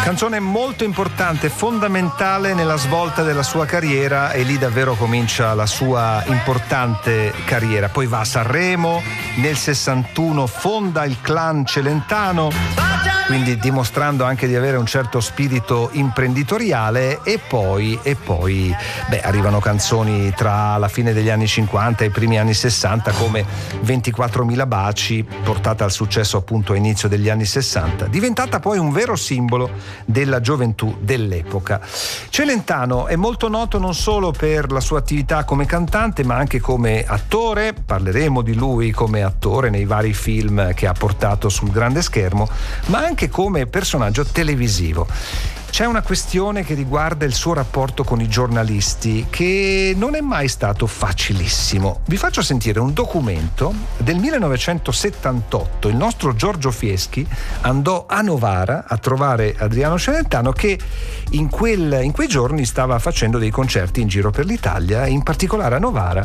Canzone molto importante, fondamentale nella svolta della sua carriera, e lì davvero comincia la sua importante carriera. Poi va a Sanremo, nel 61 fonda il clan Celentano, quindi dimostrando anche di avere un certo spirito imprenditoriale, e poi arrivano canzoni tra la fine degli anni 50 e i primi anni 60 come 24.000 baci, portata al successo appunto a inizio degli anni 60, diventata poi un vero simbolo della gioventù dell'epoca. Celentano è molto noto non solo per la sua attività come cantante, ma anche come attore. Parleremo di lui come attore nei vari film che ha portato sul grande schermo, ma anche come personaggio televisivo. C'è una questione che riguarda il suo rapporto con i giornalisti che non è mai stato facilissimo. Vi faccio sentire un documento del 1978. Il nostro Giorgio Fieschi andò a Novara a trovare Adriano Celentano, che in quei giorni stava facendo dei concerti in giro per l'Italia, e in particolare a Novara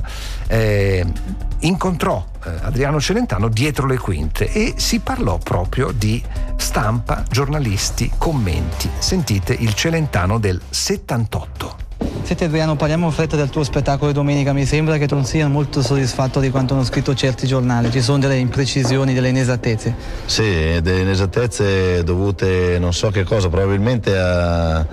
incontrò Adriano Celentano dietro le quinte e si parlò proprio di stampa, giornalisti, commenti. Sentite il Celentano del 78. Senti Adriano, parliamo in fretta del tuo spettacolo di domenica. Mi sembra che tu non sia molto soddisfatto di quanto hanno scritto certi giornali. Ci sono delle imprecisioni, delle inesattezze. Sì, delle inesattezze dovute non so che cosa, probabilmente a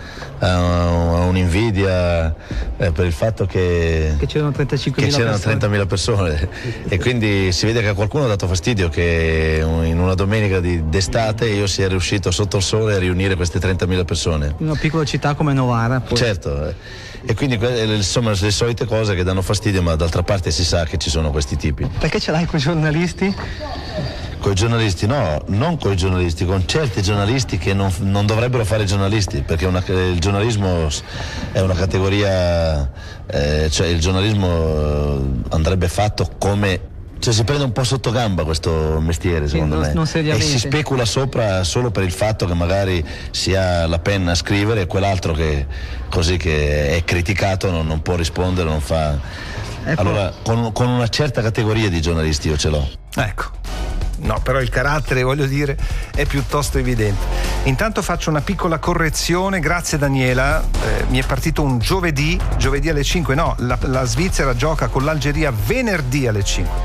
un'invidia per il fatto che c'erano 30.000 persone, e quindi si vede che a qualcuno ha dato fastidio che in una domenica d'estate io sia riuscito sotto il sole a riunire queste 30.000 persone. In una piccola città come Novara poi. Certo, e quindi insomma le solite cose che danno fastidio, ma d'altra parte si sa che ci sono questi tipi. Perché ce l'hai con i giornalisti? Con i giornalisti? No, non con i giornalisti, con certi giornalisti che non dovrebbero fare giornalisti, perché il giornalismo è una categoria, cioè il giornalismo andrebbe fatto come... Cioè si prende un po' sotto gamba questo mestiere, secondo me. Non seriamente. E si specula sopra solo per il fatto che magari si ha la penna a scrivere, e quell'altro che così che è criticato non può rispondere, non fa... Ecco. Allora con una certa categoria di giornalisti io ce l'ho. Ecco. No, però il carattere, voglio dire, è piuttosto evidente. Intanto faccio una piccola correzione, grazie Daniela, mi è partito un giovedì alle 5, no, la Svizzera gioca con l'Algeria venerdì alle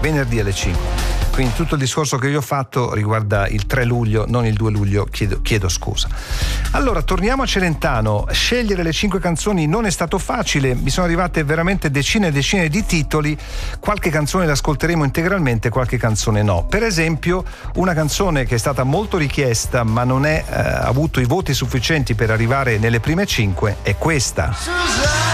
5. Quindi tutto il discorso che io ho fatto riguarda il 3 luglio, non il 2 luglio, chiedo scusa. Allora, torniamo a Celentano. Scegliere le 5 canzoni non è stato facile, mi sono arrivate veramente decine e decine di titoli, qualche canzone l'ascolteremo integralmente, qualche canzone no. Per esempio, una canzone che è stata molto richiesta ma non ha avuto i voti sufficienti per arrivare nelle prime 5 è questa.